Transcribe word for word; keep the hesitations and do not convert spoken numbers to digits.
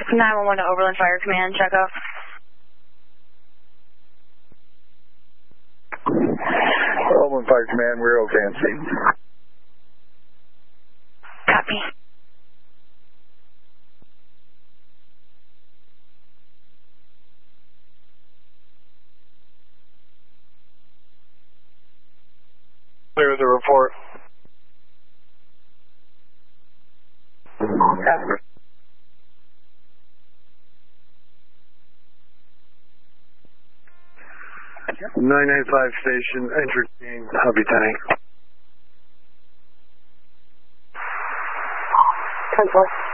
nine one one to Overland Fire Command, check out. Overland Fire Command, we're okay on scene. Copy. Clear the report. nine nine five station, entertain, Hubby ten eight. ten four.